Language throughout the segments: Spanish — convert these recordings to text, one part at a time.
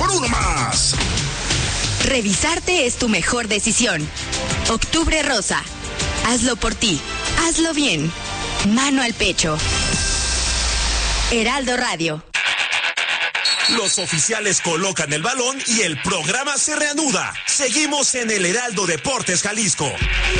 por uno más. Revisarte es tu mejor decisión. Octubre Rosa. Hazlo por ti. Hazlo bien. Mano al pecho. Heraldo Radio. Los oficiales colocan el balón y el programa se reanuda. Seguimos en el Heraldo Deportes Jalisco.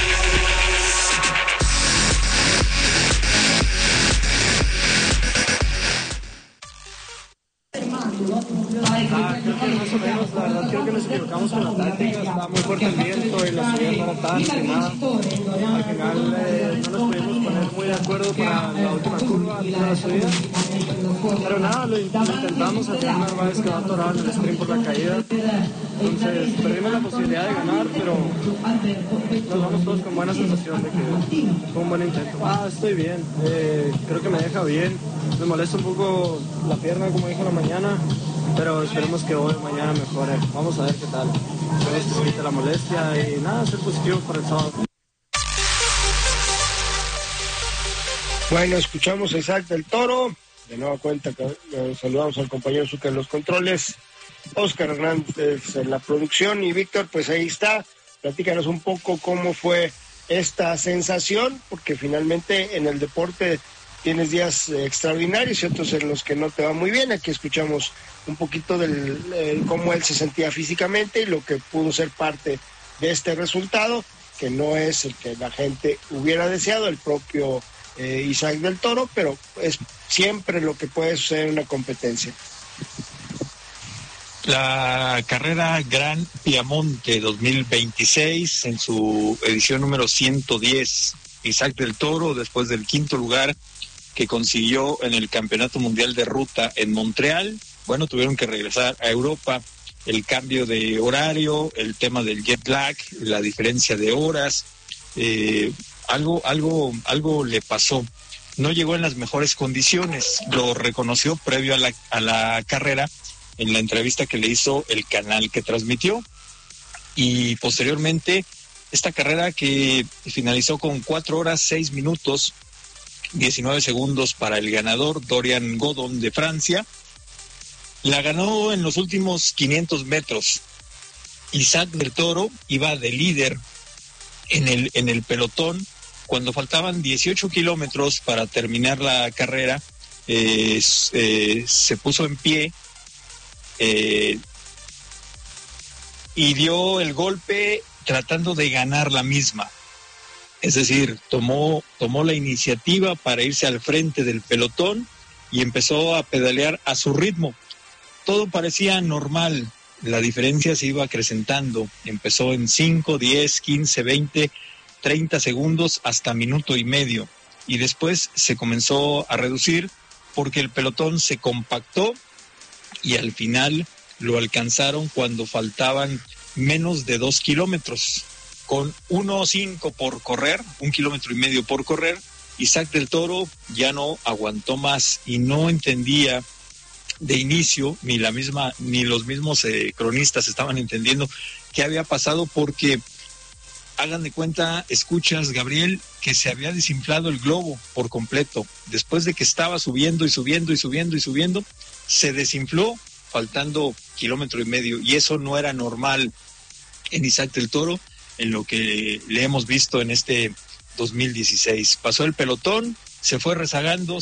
Creo que nos equivocamos con la táctica, estaba muy fuerte el viento y la subida no era tan nada. Al final no nos pudimos poner muy de acuerdo para la última curva de la subida. Pero nada, lo intentamos, al final Narváez quedó atorado en el sprint por la caída. Entonces perdimos la posibilidad de ganar, pero nos vamos todos con buena sensación de que fue un buen intento. Estoy bien, creo que me deja bien. Me molesta un poco la pierna, como dije en la mañana, pero esperemos que hoy, mañana mejore. Vamos a ver qué tal. Esperemos que se quite la molestia y nada, ser positivos para el sábado. Bueno, escuchamos a Isaac del Toro. De nueva cuenta, saludamos al compañero Zucker en los controles, Oscar Hernández en la producción y Víctor, pues ahí está. Platícanos un poco cómo fue esta sensación, porque finalmente en el deporte tienes días extraordinarios y otros en los que no te va muy bien. Aquí escuchamos un poquito del cómo él se sentía físicamente y lo que pudo ser parte de este resultado, que no es el que la gente hubiera deseado, el propio Isaac del Toro, pero es siempre lo que puede suceder en una competencia. La carrera Gran Piamonte 2026 en su edición número 110, Isaac del Toro, después del quinto lugar que consiguió en el Campeonato Mundial de Ruta en Montreal. Bueno, tuvieron que regresar a Europa, el cambio de horario, el tema del jet lag, la diferencia de horas, algo le pasó. No llegó en las mejores condiciones, lo reconoció previo a la carrera en la entrevista que le hizo el canal que transmitió, y posteriormente esta carrera que finalizó con 4 horas 6 minutos 19 segundos para el ganador Dorian Godon de Francia. La ganó en los últimos 500 metros. Isaac del Toro iba de líder en el pelotón. Cuando faltaban 18 kilómetros para terminar la carrera, se puso en pie y dio el golpe tratando de ganar la misma. Es decir, tomó la iniciativa para irse al frente del pelotón y empezó a pedalear a su ritmo. Todo parecía normal, la diferencia se iba acrecentando. Empezó en 5, 10, 15, 20, 30 segundos hasta minuto y medio. Y después se comenzó a reducir porque el pelotón se compactó y al final lo alcanzaron cuando faltaban menos de 2 kilómetros. Con 1.5 por correr, 1,5 kilómetros por correr, Isaac del Toro ya no aguantó más y no entendía de inicio, ni los mismos cronistas estaban entendiendo qué había pasado, porque hagan de cuenta, escuchas, Gabriel, que se había desinflado el globo por completo. Después de que estaba subiendo y subiendo y subiendo y subiendo, se desinfló faltando 1,5 kilómetros, y eso no era normal en Isaac del Toro, en lo que le hemos visto en este 2016. Pasó el pelotón, se fue rezagando,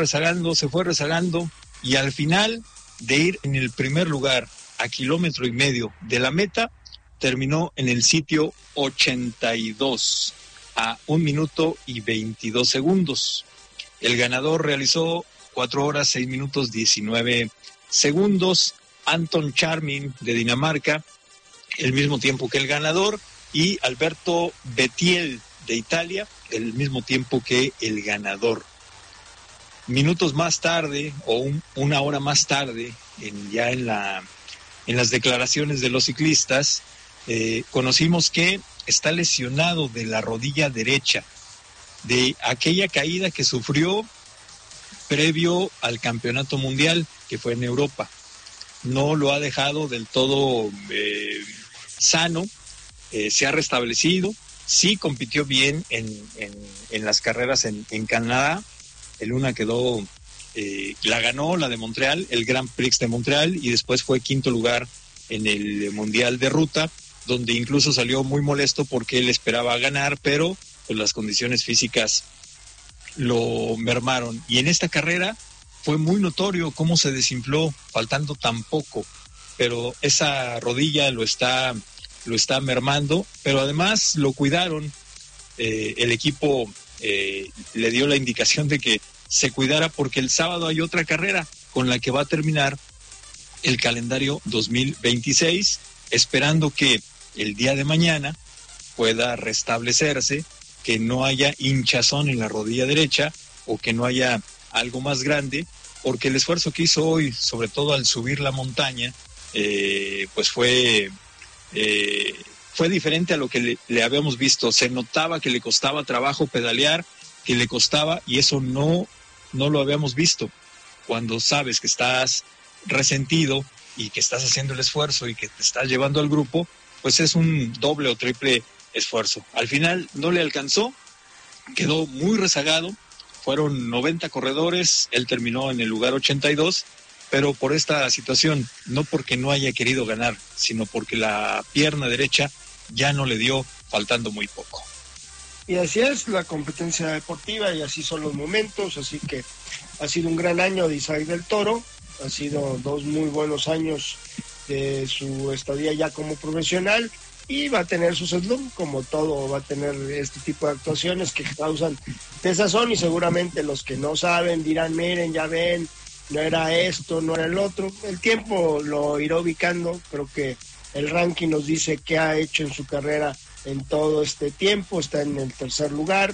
y al final de ir en el primer lugar a 1,5 kilómetros de la meta, terminó en el sitio 82 a 1 minuto y 22 segundos. El ganador realizó 4 horas 6 minutos 19 segundos. Anton Charmin de Dinamarca, el mismo tiempo que el ganador, y Alberto Bettiel de Italia, el mismo tiempo que el ganador. Minutos más tarde, o una hora más tarde, en las declaraciones de los ciclistas, conocimos que está lesionado de la rodilla derecha, de aquella caída que sufrió previo al campeonato mundial, que fue en Europa. No lo ha dejado del todo sano, se ha restablecido, sí compitió bien en las carreras en Canadá. El una quedó la ganó, la de Montreal, el Grand Prix de Montreal, y después fue quinto lugar en el Mundial de Ruta, donde incluso salió muy molesto porque él esperaba ganar, pero pues las condiciones físicas lo mermaron. Y en esta carrera fue muy notorio cómo se desinfló faltando tan poco, pero esa rodilla lo está mermando, pero además lo cuidaron. El equipo le dio la indicación de que se cuidara porque el sábado hay otra carrera con la que va a terminar el calendario 2026, esperando que el día de mañana pueda restablecerse, que no haya hinchazón en la rodilla derecha o que no haya algo más grande, porque el esfuerzo que hizo hoy, sobre todo al subir la montaña, pues fue diferente a lo que le habíamos visto. Se notaba que le costaba trabajo pedalear, que le costaba, y eso no lo habíamos visto. Cuando sabes que estás resentido y que estás haciendo el esfuerzo y que te estás llevando al grupo, pues es un doble o triple esfuerzo. Al final no le alcanzó, quedó muy rezagado, fueron 90 corredores, él terminó en el lugar 82, pero por esta situación, no porque no haya querido ganar, sino porque la pierna derecha ya no le dio, faltando muy poco. Y así es la competencia deportiva y así son los momentos, así que ha sido un gran año de Isaac del Toro, ha sido 2 muy buenos años de su estadía ya como profesional y va a tener sus slumps, como todo, va a tener este tipo de actuaciones que causan desazón y seguramente los que no saben dirán, miren, ya ven, no era esto, no era el otro. El tiempo lo irá ubicando, creo que el ranking nos dice qué ha hecho en su carrera en todo este tiempo, está en el tercer lugar,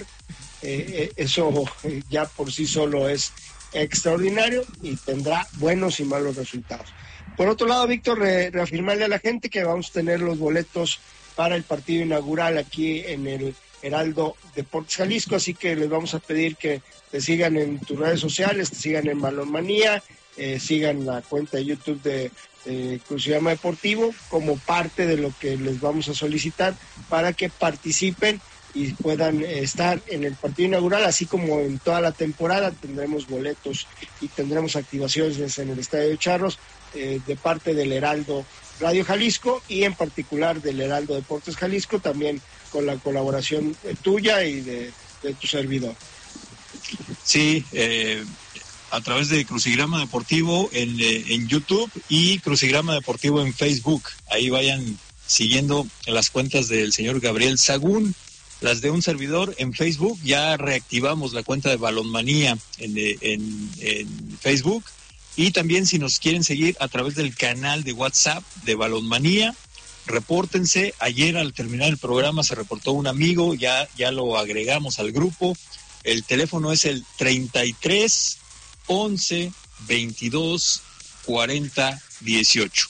eso ya por sí solo es extraordinario y tendrá buenos y malos resultados. Por otro lado, Víctor, reafirmarle a la gente que vamos a tener los boletos para el partido inaugural aquí en el Heraldo Deportes Jalisco, así que les vamos a pedir que te sigan en tus redes sociales, te sigan en Balonmanía, sigan la cuenta de YouTube de Crucigrama Deportivo como parte de lo que les vamos a solicitar para que participen y puedan estar en el partido inaugural, así como en toda la temporada tendremos boletos y tendremos activaciones en el Estadio de Charros de parte del Heraldo Radio Jalisco y en particular del Heraldo Deportes Jalisco, también con la colaboración tuya y de tu servidor. Sí, a través de Crucigrama Deportivo en YouTube y Crucigrama Deportivo en Facebook. Ahí vayan siguiendo las cuentas del señor Gabriel Sagún, las de un servidor en Facebook. Ya reactivamos la cuenta de Balonmanía en Facebook. Y también si nos quieren seguir a través del canal de WhatsApp de Balonmanía, repórtense. Ayer al terminar el programa se reportó un amigo, ya lo agregamos al grupo. El teléfono es el 33 11 22 40 18.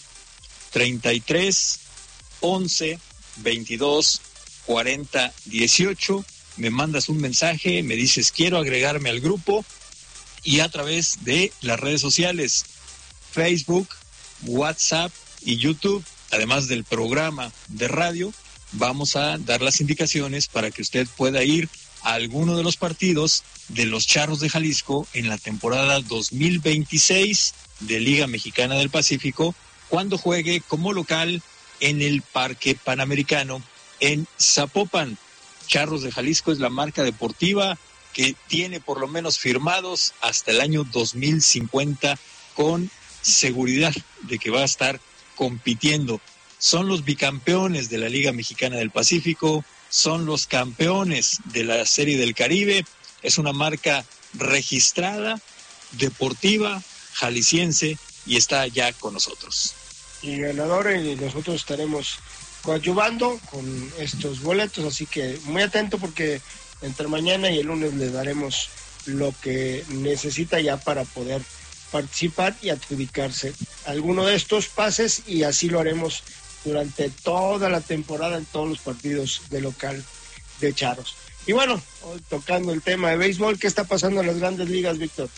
33 11 22 40 18. Me mandas un mensaje, me dices quiero agregarme al grupo y a través de las redes sociales, Facebook, WhatsApp y YouTube, además del programa de radio, vamos a dar las indicaciones para que usted pueda ir a alguno de los partidos de los Charros de Jalisco en la temporada 2026 de Liga Mexicana del Pacífico, cuando juegue como local en el Parque Panamericano en Zapopan. Charros de Jalisco es la marca deportiva que tiene por lo menos firmados hasta el año 2050 con seguridad de que va a estar compitiendo. Son los bicampeones de la Liga Mexicana del Pacífico, son los campeones de la Serie del Caribe. Es una marca registrada, deportiva, jalisciense y está ya con nosotros. Y ganadores, y nosotros estaremos coadyuvando con estos boletos, así que muy atento porque entre mañana y el lunes le daremos lo que necesita ya para poder participar y adjudicarse alguno de estos pases y así lo haremos durante toda la temporada en todos los partidos de local de Charros. Y bueno, hoy tocando el tema de béisbol, ¿qué está pasando en las grandes ligas, Víctor?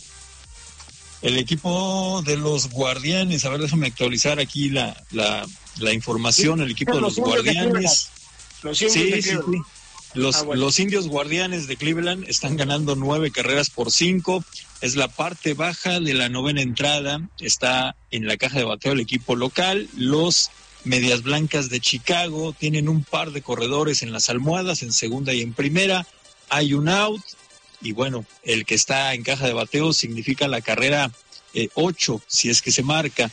El equipo de los Guardianes, a ver, déjame actualizar aquí la información, el equipo de los Guardianes. Sí. Los indios guardianes de Cleveland están ganando 9-5. Es la parte baja de la novena entrada. Está en la caja de bateo el equipo local. Los medias blancas de Chicago tienen un par de corredores en las almohadas, en segunda y en primera. Hay un out. Y bueno, el que está en caja de bateo significa la carrera 8, si es que se marca.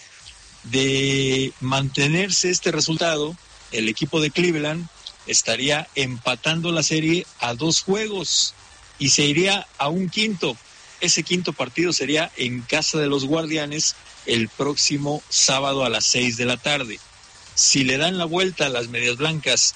De mantenerse este resultado, el equipo de Cleveland estaría empatando la serie a 2 juegos y se iría a un quinto. Ese quinto partido sería en casa de los Guardianes el próximo sábado a las 6 de la tarde. Si le dan la vuelta a las medias blancas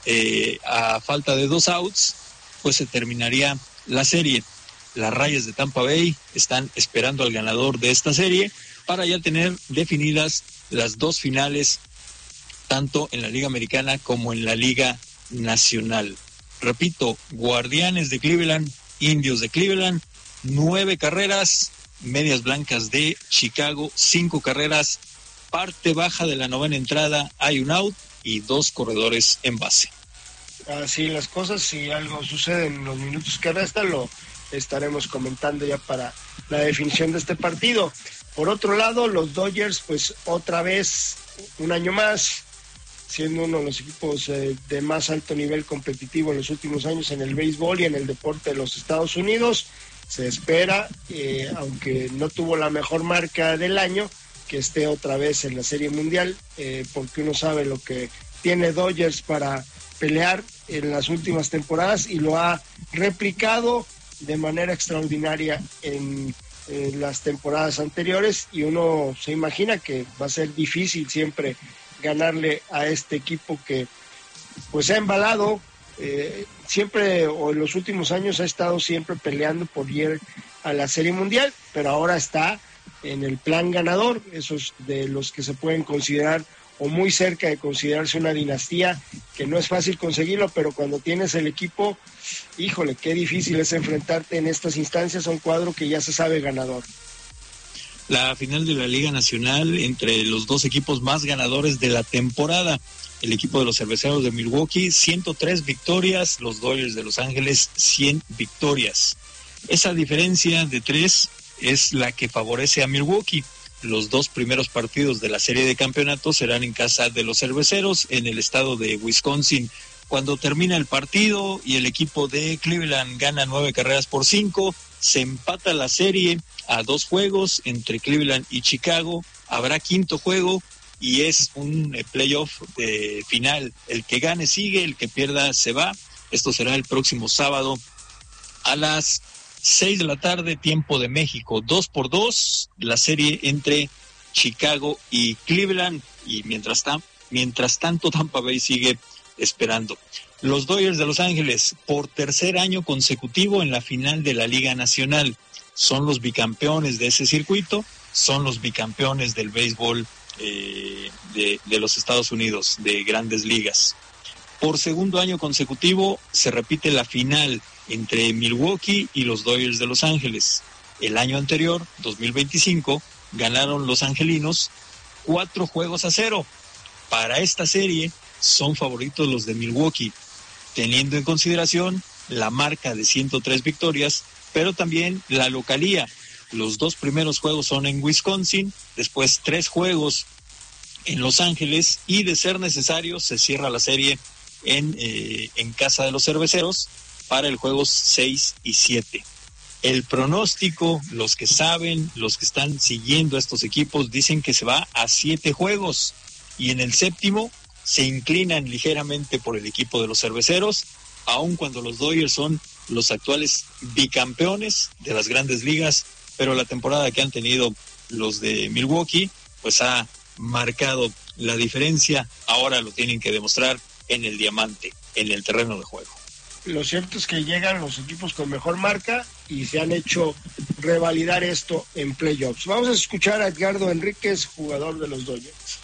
a falta de 2 outs, pues se terminaría la serie. Las Rayas de Tampa Bay están esperando al ganador de esta serie para ya tener definidas las 2 finales, tanto en la Liga Americana como en la Liga Nacional. Repito, Guardianes de Cleveland, Indios de Cleveland, 9 carreras, medias blancas de Chicago, 5 carreras, parte baja de la novena entrada, hay un out y 2 corredores en base. Así las cosas, si algo sucede en los minutos que restan, lo estaremos comentando ya para la definición de este partido. Por otro lado, los Dodgers, pues otra vez, un año más, siendo uno de los equipos de más alto nivel competitivo en los últimos años en el béisbol y en el deporte de los Estados Unidos. Se espera, aunque no tuvo la mejor marca del año, que esté otra vez en la Serie Mundial, porque uno sabe lo que tiene Dodgers para pelear en las últimas temporadas y lo ha replicado de manera extraordinaria en las temporadas anteriores, y uno se imagina que va a ser difícil siempre ganarle a este equipo que pues se ha embalado siempre, o en los últimos años ha estado siempre peleando por ir a la Serie Mundial, pero ahora está en el plan ganador, esos de los que se pueden considerar o muy cerca de considerarse una dinastía, que no es fácil conseguirlo, pero cuando tienes el equipo, híjole, qué difícil es enfrentarte en estas instancias a un cuadro que ya se sabe ganador. La final de la Liga Nacional entre los 2 equipos más ganadores de la temporada. El equipo de los Cerveceros de Milwaukee, 103 victorias, los Dodgers de Los Ángeles, 100 victorias. Esa diferencia de 3 es la que favorece a Milwaukee. Los 2 primeros partidos de la serie de campeonatos serán en casa de los Cerveceros, en el estado de Wisconsin. Cuando termina el partido y el equipo de Cleveland gana 9-5, se empata la serie a 2 juegos entre Cleveland y Chicago. Habrá quinto juego y es un playoff final. El que gane sigue, el que pierda se va. Esto será el próximo sábado a las 6 de la tarde, tiempo de México. 2-2, la serie entre Chicago y Cleveland. Y mientras tanto, Tampa Bay sigue esperando. Los Dodgers de Los Ángeles, por tercer año consecutivo en la final de la Liga Nacional. Son los bicampeones de ese circuito, son los bicampeones del béisbol de los Estados Unidos, de Grandes Ligas. Por segundo año consecutivo se repite la final entre Milwaukee y los Dodgers de Los Ángeles. El año anterior, 2025, ganaron los angelinos 4-0. Para esta serie son favoritos los de Milwaukee, teniendo en consideración la marca de 103 victorias, pero también la localía. Los 2 primeros juegos son en Wisconsin, después 3 juegos en Los Ángeles, y de ser necesario se cierra la serie en casa de los Cerveceros para el juego 6 y 7. El pronóstico, los que saben, los que están siguiendo a estos equipos, dicen que se va a 7 juegos, y en el séptimo se inclinan ligeramente por el equipo de los Cerveceros, aun cuando los Dodgers son los actuales bicampeones de las Grandes Ligas, pero la temporada que han tenido los de Milwaukee pues ha marcado la diferencia. Ahora lo tienen que demostrar en el diamante, en el terreno de juego. Lo cierto es que llegan los equipos con mejor marca y se han hecho revalidar esto en playoffs. Vamos a escuchar a Edgardo Enríquez, jugador de los Dodgers.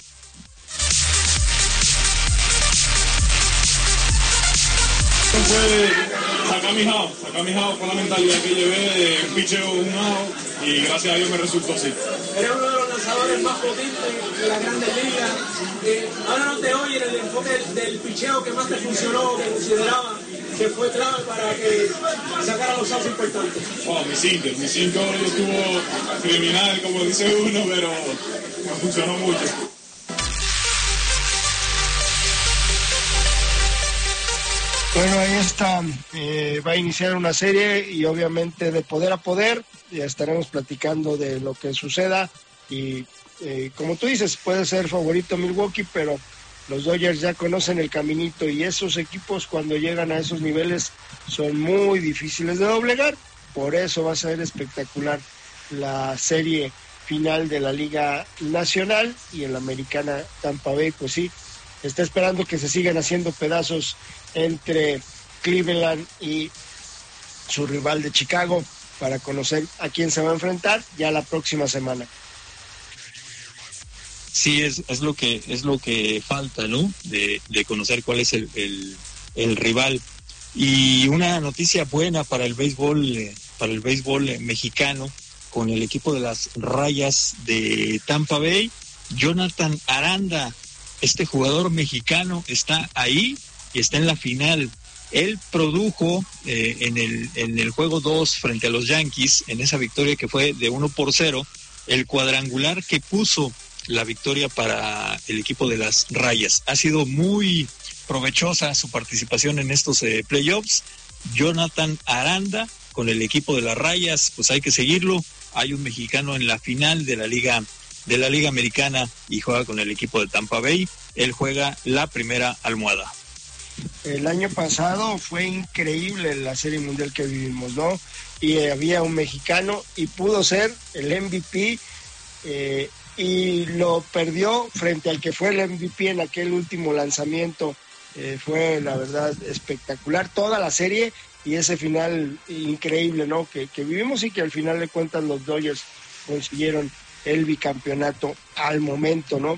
Sacar mi house con la mentalidad que llevé de picheo un out, y gracias a Dios me resultó así. Eres uno de los lanzadores más potentes de la Grandes Ligas. Háblanos de hoy en el enfoque del picheo que más te funcionó, que consideraba. que fue clave para que sacara los outs importantes? Oh, mi 5 estuvo criminal, como dice uno, pero me funcionó mucho. Bueno, ahí está, va a iniciar una serie y obviamente de poder a poder, ya estaremos platicando de lo que suceda y como tú dices, puede ser favorito Milwaukee, pero los Dodgers ya conocen el caminito y esos equipos cuando llegan a esos niveles son muy difíciles de doblegar, por eso va a ser espectacular la serie final de la Liga Nacional y en la Americana Tampa Bay, pues sí, está esperando que se sigan haciendo pedazos entre Cleveland y su rival de Chicago para conocer a quién se va a enfrentar ya la próxima semana. Sí, es lo que falta, ¿no? De conocer cuál es el rival. Y una noticia buena para el béisbol mexicano con el equipo de las Rayas de Tampa Bay. Jonathan Aranda, este jugador mexicano, está ahí y está en la final. Él produjo en el juego 2 frente a los Yankees, en esa victoria que fue de 1-0, el cuadrangular que puso la victoria para el equipo de las Rayas. Ha sido muy provechosa su participación en estos playoffs. Jonathan Aranda con el equipo de las Rayas, pues hay que seguirlo. Hay un mexicano en la final de la Liga Americana y juega con el equipo de Tampa Bay. Él juega la primera almohada. El año pasado fue increíble la Serie Mundial que vivimos, ¿no? Y había un mexicano y pudo ser el MVP y lo perdió frente al que fue el MVP en aquel último lanzamiento. Fue la verdad espectacular toda la serie y ese final increíble, ¿no? Que vivimos y que al final de cuentas los Dodgers consiguieron el bicampeonato al momento, ¿no?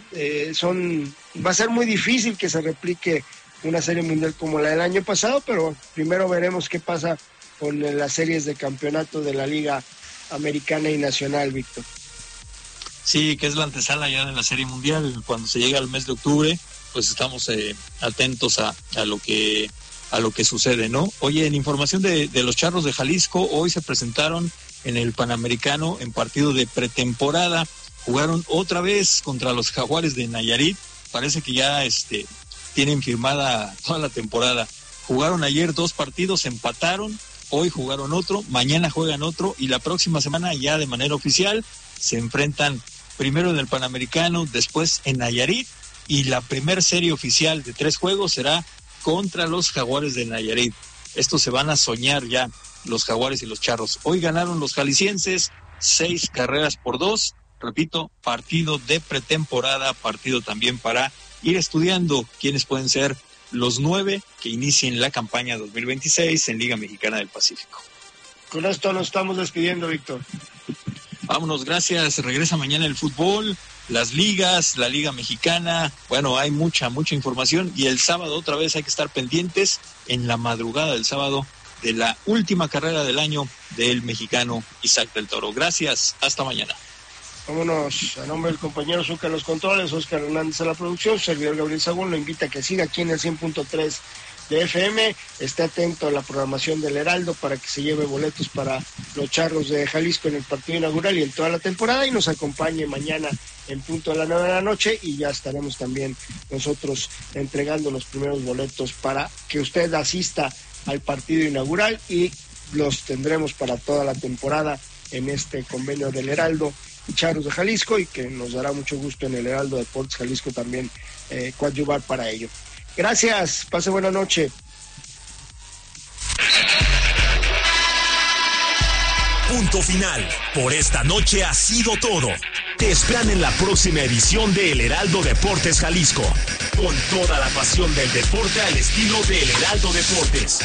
Va a ser muy difícil que se replique una serie mundial como la del año pasado, pero primero veremos qué pasa con las series de campeonato de la Liga Americana y Nacional, Víctor. Sí, que es la antesala ya de la serie mundial. Cuando se llega al mes de octubre, pues estamos atentos a lo que sucede, ¿no? Oye, en información de los Charros de Jalisco, hoy se presentaron en el Panamericano en partido de pretemporada. Jugaron otra vez contra los Jaguares de Nayarit. Parece que ya tienen firmada toda la temporada. Jugaron ayer 2 partidos, empataron, hoy jugaron otro, mañana juegan otro y la próxima semana ya de manera oficial se enfrentan primero en el Panamericano, después en Nayarit y la primer serie oficial de 3 juegos será contra los Jaguares de Nayarit. Estos se van a soñar ya, los Jaguares y los Charros. Hoy ganaron los jaliscienses 6-2. Repito, partido de pretemporada, partido también para ir estudiando quiénes pueden ser los 9 que inicien la campaña 2026 en Liga Mexicana del Pacífico. Con esto nos estamos despidiendo, Víctor. Vámonos, gracias. Regresa mañana el fútbol, las ligas, la Liga Mexicana. Bueno, hay mucha información y el sábado otra vez hay que estar pendientes en la madrugada del sábado de la última carrera del año del mexicano Isaac del Toro. Gracias, hasta mañana. Vámonos, a nombre del compañero Zucca en los controles, Oscar Hernández a la producción, servidor Gabriel Sagún lo invita a que siga aquí en el 100.3 de FM, esté atento a la programación del Heraldo para que se lleve boletos para los Charros de Jalisco en el partido inaugural y en toda la temporada y nos acompañe mañana en punto de las 9 de la noche y ya estaremos también nosotros entregando los primeros boletos para que usted asista al partido inaugural y los tendremos para toda la temporada en este convenio del Heraldo y Charros de Jalisco y que nos dará mucho gusto en el Heraldo Deportes Jalisco también coadyuvar para ello. Gracias, pase buena noche. Punto final. Por esta noche ha sido todo. Te esperan en la próxima edición de El Heraldo Deportes Jalisco. Con toda la pasión del deporte al estilo de El Heraldo Deportes.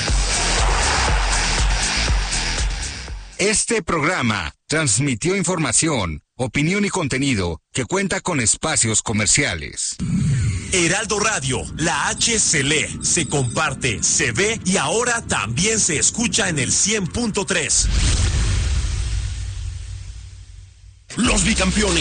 Este programa transmitió información, opinión y contenido que cuenta con espacios comerciales. Heraldo Radio, la H se lee, se comparte, se ve y ahora también se escucha en el 100.3. Los bicampeones.